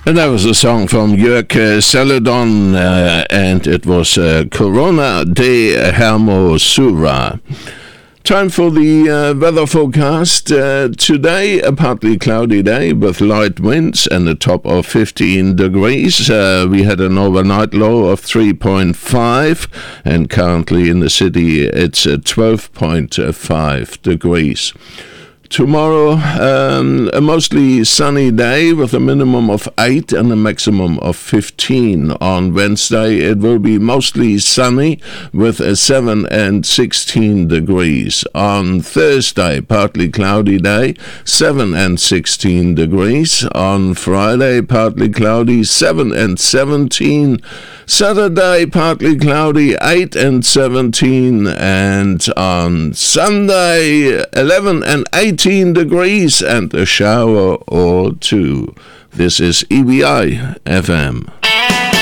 And that was a song from Jörg Celadon, and it was Corona de Hermosura. Time for the weather forecast. Today, a partly cloudy day with light winds and a top of 15 degrees. We had an overnight low of 3.5, and currently in the city it's 12.5 degrees. Tomorrow, a mostly sunny day with a minimum of 8 and a maximum of 15. On Wednesday, it will be mostly sunny with a 7 and 16 degrees. On Thursday, partly cloudy day, 7 and 16 degrees. On Friday, partly cloudy, 7 and 17. Saturday, partly cloudy, 8 and 17. And on Sunday, 11 and 18 degrees and a shower or two. This is EBI FM.